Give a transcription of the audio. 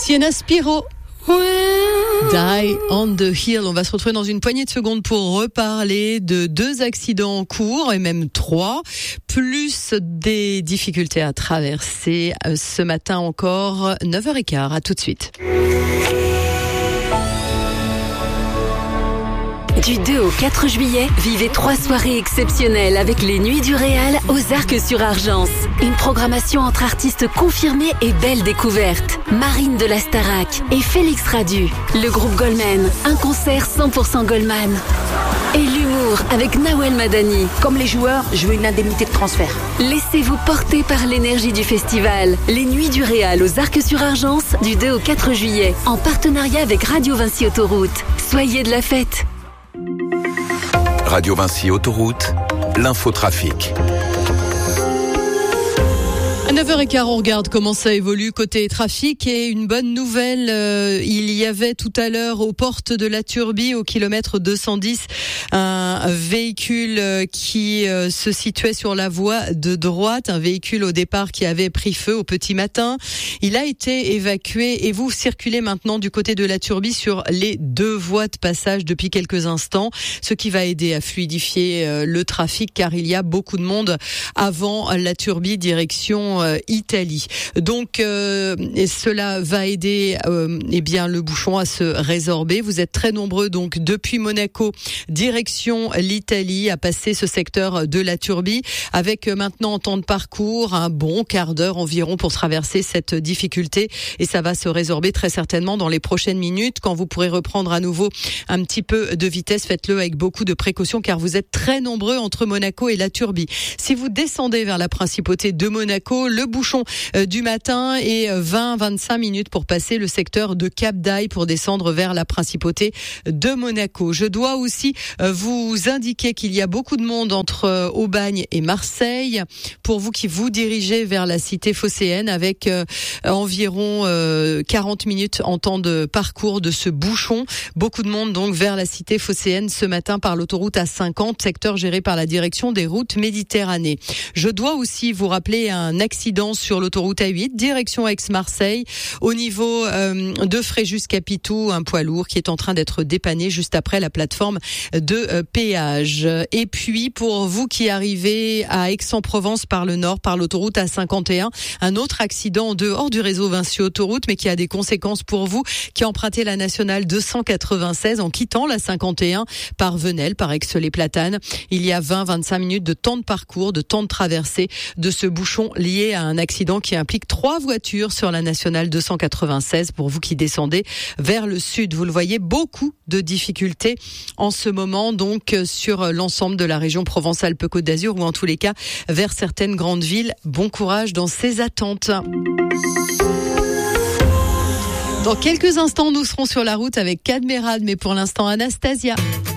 Sienna Spiro. Die on the Hill. On va se retrouver dans une poignée de secondes pour reparler de 2 accidents en cours et même 3, plus des difficultés à traverser ce matin encore. 9h15. À tout de suite. Du 2 au 4 juillet, vivez 3 soirées exceptionnelles avec les Nuits du Réal aux Arcs-sur-Argence. Une programmation entre artistes confirmés et belles découvertes. Marine de la Starac et Félix Radu. Le groupe Goldman, un concert 100% Goldman. Et l'humour avec Nawel Madani. Comme les joueurs, je veux une indemnité de transfert. Laissez-vous porter par l'énergie du festival. Les Nuits du Réal aux Arcs-sur-Argence du 2 au 4 juillet, en partenariat avec Radio Vinci Autoroute. Soyez de la fête. Radio Vinci Autoroute, l'infotrafic. À 9h15, on regarde comment ça évolue côté trafic et une bonne nouvelle, il y avait tout à l'heure aux portes de la Turbie, au kilomètre 210, un véhicule qui se situait sur la voie de droite, un véhicule au départ qui avait pris feu au petit matin. Il a été évacué et vous circulez maintenant du côté de la Turbie sur les 2 voies de passage depuis quelques instants, ce qui va aider à fluidifier le trafic car il y a beaucoup de monde avant la Turbie direction Italie. Donc cela va aider le bouchon à se résorber. Vous êtes très nombreux donc depuis Monaco direction l'Italie à passer ce secteur de la Turbie avec maintenant en temps de parcours un bon quart d'heure environ pour traverser cette difficulté et ça va se résorber très certainement dans les prochaines minutes quand vous pourrez reprendre à nouveau un petit peu de vitesse. Faites-le avec beaucoup de précaution car vous êtes très nombreux entre Monaco et la Turbie. Si vous descendez vers la principauté de Monaco, le bouchon du matin est 20-25 minutes pour passer le secteur de Cap d'Aille pour descendre vers la principauté de Monaco. Je dois aussi vous indiquer qu'il y a beaucoup de monde entre Aubagne et Marseille pour vous qui vous dirigez vers la cité phocéenne avec environ 40 minutes en temps de parcours de ce bouchon. Beaucoup de monde donc vers la cité phocéenne ce matin par l'autoroute A50, secteur géré par la direction des routes Méditerranée. Je dois aussi vous rappeler un accident sur l'autoroute A8, direction Aix-Marseille, au niveau de Fréjus-Capitou, un poids lourd qui est en train d'être dépanné juste après la plateforme de péage. Et puis, pour vous qui arrivez à Aix-en-Provence par le nord, par l'autoroute A51, un autre accident en dehors du réseau Vinci Autoroute, mais qui a des conséquences pour vous, qui empruntez la nationale 296 en quittant la 51 par Venelle, par Aix-les-Platanes. Il y a 20-25 minutes de temps de parcours, de temps de traversée de ce bouchon lié à un accident qui implique 3 voitures sur la nationale 296 pour vous qui descendez vers le sud. Vous le voyez, beaucoup de difficultés en ce moment donc sur l'ensemble de la région Provence-Alpes-Côte d'Azur ou en tous les cas vers certaines grandes villes. Bon courage dans ces attentes. Dans quelques instants, nous serons sur la route avec Cadmerade, mais pour l'instant Anastasia.